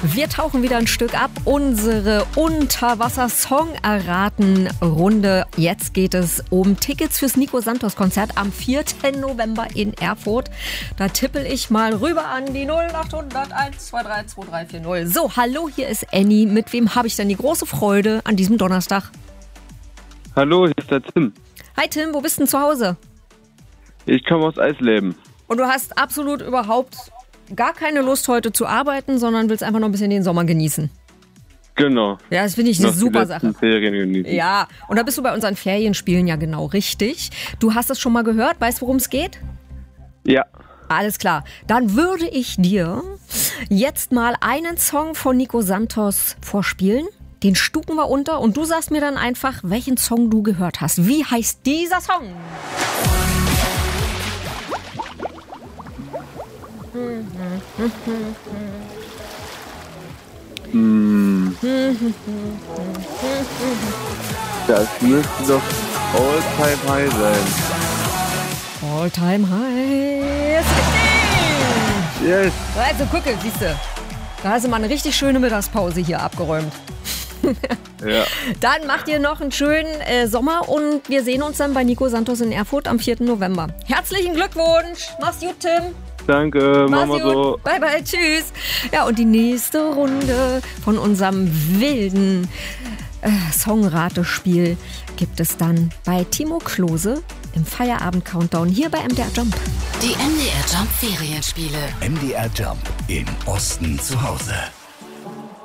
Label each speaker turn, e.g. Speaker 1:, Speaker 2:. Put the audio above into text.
Speaker 1: Wir tauchen wieder ein Stück ab. Unsere Unterwasser-Song-Erraten-Runde. Jetzt geht es um Tickets fürs Nico Santos-Konzert am 4. November in Erfurt. Da tippel ich mal rüber an die 0800 123 2340. So, hallo, hier ist Annie. Mit wem habe ich denn die große Freude an diesem Donnerstag?
Speaker 2: Hallo, hier ist der Tim.
Speaker 1: Hi Tim, wo bist du denn zu Hause?
Speaker 2: Ich komme aus Eisleben.
Speaker 1: Und du hast absolut überhaupt gar keine Lust heute zu arbeiten, sondern willst einfach noch ein bisschen den Sommer genießen.
Speaker 2: Genau.
Speaker 1: Ja, das finde ich eine super Sache.
Speaker 2: Ferien genießen.
Speaker 1: Ja, und da bist du bei unseren Ferienspielen ja genau richtig. Du hast es schon mal gehört, weißt worum es geht?
Speaker 2: Ja.
Speaker 1: Alles klar. Dann würde ich dir jetzt mal einen Song von Nico Santos vorspielen. Den stucken wir unter und du sagst mir dann einfach, welchen Song du gehört hast. Wie heißt dieser Song?
Speaker 2: Das müsste doch All Time High sein.
Speaker 1: All Time High. Ist richtig.
Speaker 2: Yes.
Speaker 1: Also gucke, siehst du. Da hast du mal eine richtig schöne Mittagspause hier abgeräumt.
Speaker 2: Ja.
Speaker 1: Dann macht ihr noch einen schönen Sommer und wir sehen uns dann bei Nico Santos in Erfurt am 4. November. Herzlichen Glückwunsch. Mach's gut, Tim.
Speaker 2: Danke,
Speaker 1: Mach's
Speaker 2: Mama
Speaker 1: gut.
Speaker 2: so.
Speaker 1: Bye, bye, tschüss. Ja, und die nächste Runde von unserem wilden Songratespiel gibt es dann bei Timo Klose im Feierabend-Countdown hier bei MDR Jump.
Speaker 3: Die MDR Jump Ferienspiele.
Speaker 4: MDR Jump im Osten zu Hause.